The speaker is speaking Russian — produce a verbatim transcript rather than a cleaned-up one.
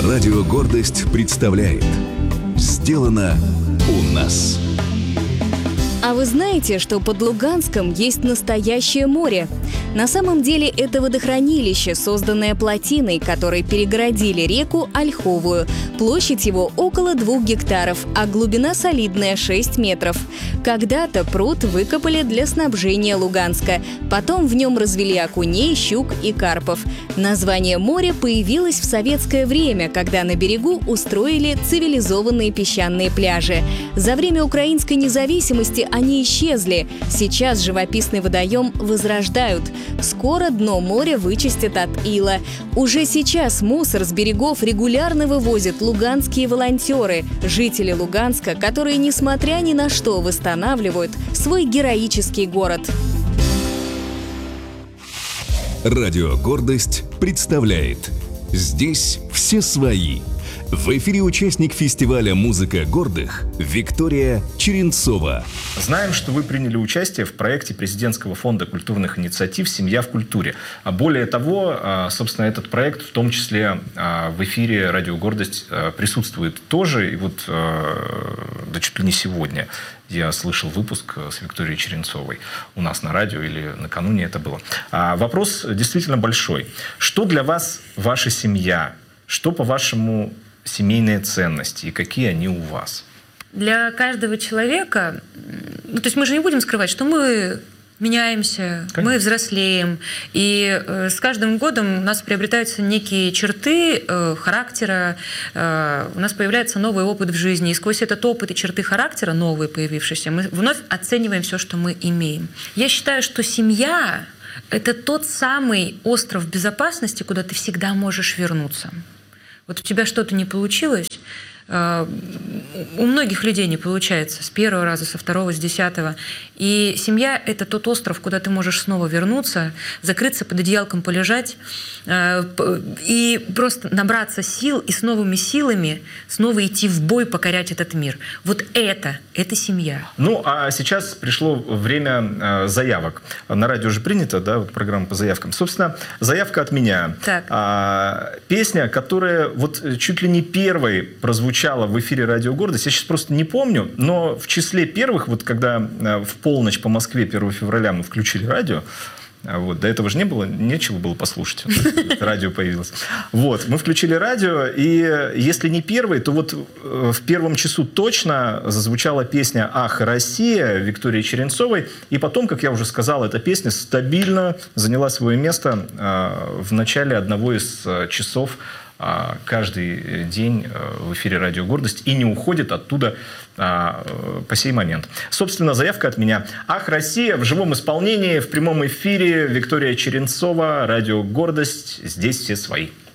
Радио «Гордость» представляет «Сделано у нас». А вы знаете, что под Луганском есть настоящее море? На самом деле это водохранилище, созданное плотиной, которой перегородили реку Ольховую. Площадь его около двух гектаров, а глубина солидная — шесть метров. Когда-то пруд выкопали для снабжения Луганска. Потом в нем развели окуней, щук и карпов. Название моря появилось в советское время, когда на берегу устроили цивилизованные песчаные пляжи. За время украинской независимости они исчезли. Сейчас живописный водоем возрождают. Скоро дно моря вычистят от ила. Уже сейчас мусор с берегов регулярно вывозят луганские волонтеры, жители Луганска, которые, несмотря ни на что, восстанавливают свой героический город. Радио «Гордость» представляет «Здесь все свои». В эфире участник фестиваля «Музыка гордых» Виктория Черенцова. Знаем, что вы приняли участие в проекте Президентского фонда культурных инициатив «Семья в культуре». А более того, собственно, этот проект в том числе в эфире «Радио Гордость» присутствует тоже. И вот, да чуть ли не сегодня, я слышал выпуск с Викторией Черенцовой у нас на радио, или накануне это было. А вопрос действительно большой. Что для вас ваша семья? Что, по-вашему, семейные ценности и какие они у вас? Для каждого человека, ну, то есть мы же не будем скрывать, что мы меняемся, Конечно. мы взрослеем, и э, с каждым годом у нас приобретаются некие черты э, характера, э, у нас появляется новый опыт в жизни, и сквозь этот опыт и черты характера, новые появившиеся, мы вновь оцениваем все, что мы имеем. Я считаю, что семья — это тот самый остров безопасности, куда ты всегда можешь вернуться. Вот у тебя что-то не получилось, у многих людей не получается с первого раза, со второго, с десятого. И семья — это тот остров, куда ты можешь снова вернуться, закрыться под одеялком, полежать и просто набраться сил и с новыми силами снова идти в бой, покорять этот мир. Вот это, это семья. Ну, а сейчас пришло время заявок. На радио же принято, да, вот программа по заявкам. Собственно, заявка от меня. Так. А, песня, которая вот чуть ли не первой прозвучала в эфире «Радио Гордость». Я сейчас просто не помню, но в числе первых, вот когда в полночь по Москве первого февраля мы включили радио, вот, до этого же не было, нечего было послушать. Радио появилось. Вот, мы включили радио, и если не первый, то вот в первом часу точно зазвучала песня «Ах, Россия» Виктории Черенцовой. И потом, как я уже сказал, эта песня стабильно заняла свое место в начале одного из часов каждый день в эфире «Радио Гордость» и не уходит оттуда а, по сей момент. Собственно, заявка от меня. «Ах, Россия» в живом исполнении, в прямом эфире. Виктория Черенцова, «Радио Гордость». Здесь все свои.